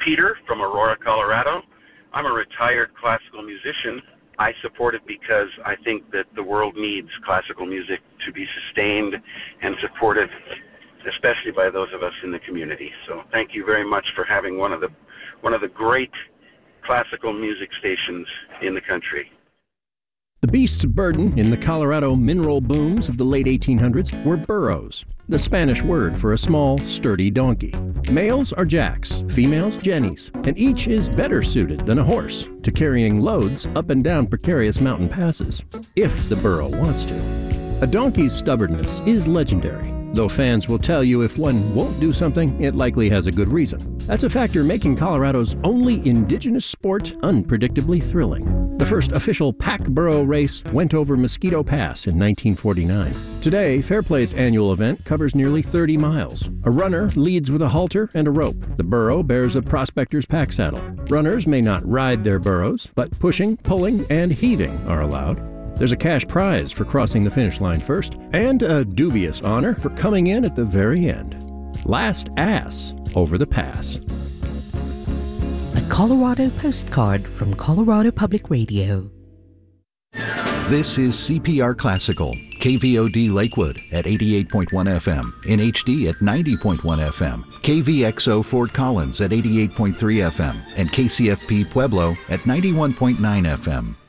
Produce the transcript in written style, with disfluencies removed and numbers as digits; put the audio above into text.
Peter from Aurora, Colorado. I'm a retired classical musician. I support it because I think that the world needs classical music to be sustained and supported, especially by those of us in the community. So thank you very much for having one of the great classical music stations in the country. The beasts of burden in the Colorado mineral booms of the late 1800s were burros, the Spanish word for a small, sturdy donkey. Males are jacks, females jennies, and each is better suited than a horse to carrying loads up and down precarious mountain passes, if the burro wants to. A donkey's stubbornness is legendary, though fans will tell you if one won't do something, it likely has a good reason. That's a factor making Colorado's only indigenous sport unpredictably thrilling. The first official pack burro race went over Mosquito Pass in 1949. Today, Fairplay's annual event covers nearly 30 miles. A runner leads with a halter and a rope. The burro bears a prospector's pack saddle. Runners may not ride their burros, but pushing, pulling, and heaving are allowed. There's a cash prize for crossing the finish line first, and a dubious honor for coming in at the very end. Last ass over the pass. A Colorado postcard from Colorado Public Radio. This is CPR Classical, KVOD Lakewood at 88.1 FM, in HD at 90.1 FM, KVXO Fort Collins at 88.3 FM, and KCFP Pueblo at 91.9 FM.